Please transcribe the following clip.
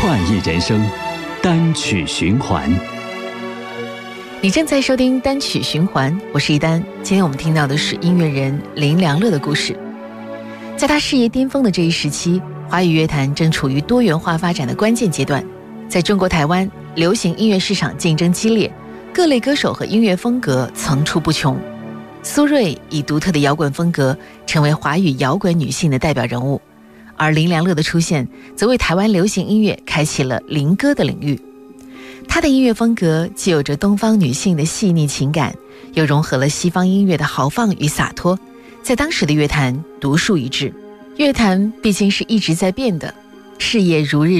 创意人生单曲循环。 你正在收听单曲循环，我是一丹。今天我们听到的是音乐人林良乐的故事。在他事业巅峰的这一时期，华语乐坛正处于多元化发展的关键阶段。在中国台湾，流行音乐市场竞争激烈，各类歌手和音乐风格层出不穷。苏芮以独特的摇滚风格成为华语摇滚女性的代表人物，而林良乐的出现则为台湾流行音乐开启了灵歌的领域。她的音乐风格既有着东方女性的细腻情感，又融合了西方音乐的豪放与洒脱，在当时的乐坛独树一帜。乐坛毕竟是一直在变的，事业如日